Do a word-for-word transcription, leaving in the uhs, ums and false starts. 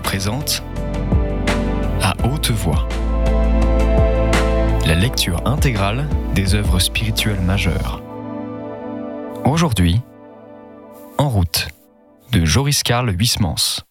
présente À haute voix, la lecture intégrale des œuvres spirituelles majeures. Aujourd'hui, En route, de Joris Karl Huysmans.